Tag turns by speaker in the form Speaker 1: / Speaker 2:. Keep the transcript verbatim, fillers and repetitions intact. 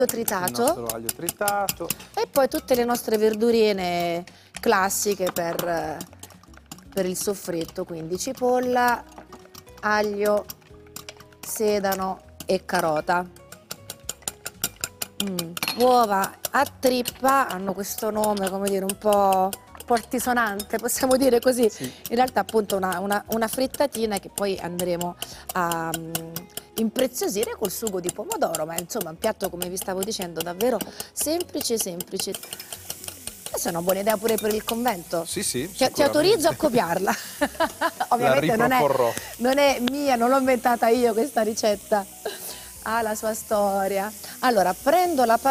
Speaker 1: tritato,
Speaker 2: il nostro aglio tritato
Speaker 1: e poi tutte le nostre verdurine classiche per, per il soffritto, quindi cipolla, aglio, sedano e carota. Mm, uova a trippa hanno questo nome, come dire, un po', un po' altisonante, possiamo dire così.
Speaker 2: sì.
Speaker 1: In realtà appunto una, una, una frittatina che poi andremo a um, impreziosire col sugo di pomodoro, ma insomma un piatto, come vi stavo dicendo, davvero semplice semplice. Questa è una buona idea pure per il convento.
Speaker 2: Sì, sì,
Speaker 1: Ti, ti autorizzo a copiarla. Ovviamente non è, non è mia, non l'ho inventata io questa ricetta. Ha la sua storia. Allora, prendo la